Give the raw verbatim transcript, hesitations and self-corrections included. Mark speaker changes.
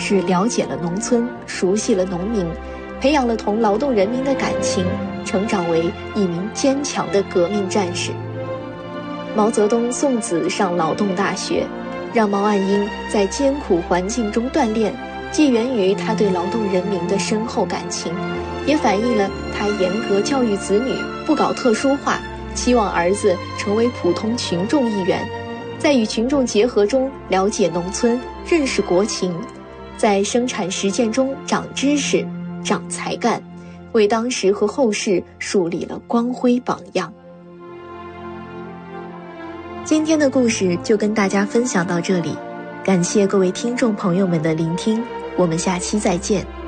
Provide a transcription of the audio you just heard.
Speaker 1: 是了解了农村，熟悉了农民，培养了同劳动人民的感情，成长为一名坚强的革命战士。毛泽东送子上劳动大学，让毛岸英在艰苦环境中锻炼，既源于他对劳动人民的深厚感情，也反映了他严格教育子女，不搞特殊化，期望儿子成为普通群众一员，在与群众结合中了解农村，认识国情，在生产实践中长知识、长才干，为当时和后世树立了光辉榜样。今天的故事就跟大家分享到这里，感谢各位听众朋友们的聆听，我们下期再见。